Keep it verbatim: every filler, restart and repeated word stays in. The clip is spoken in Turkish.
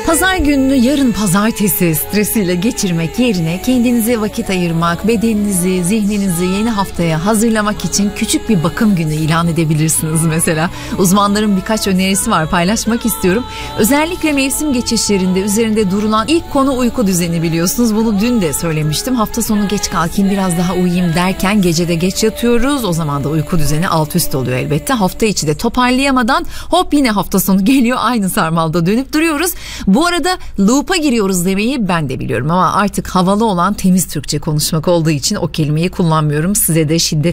Pazar gününü yarın pazartesi stresiyle geçirmek yerine kendinize vakit ayırmak, bedeninizi, zihninizi yeni haftaya hazırlamak için küçük bir bakım günü ilan edebilirsiniz mesela. Uzmanların birkaç önerisi var, paylaşmak istiyorum. Özellikle mevsim geçişlerinde üzerinde durulan ilk konu uyku düzeni, biliyorsunuz. Bunu dün de söylemiştim. Hafta sonu geç kalkayım, biraz daha uyuyayım derken gecede geç yatıyoruz. O zaman da uyku düzeni alt üst oluyor elbette. Hafta içi de toparlayamadan hop yine hafta sonu geliyor. Aynı sarmalda dönüp duruyoruz. Bu arada loop'a giriyoruz demeyi ben de biliyorum ama artık havalı olan temiz Türkçe konuşmak olduğu için o kelimeyi kullanmıyorum. Size de şiddet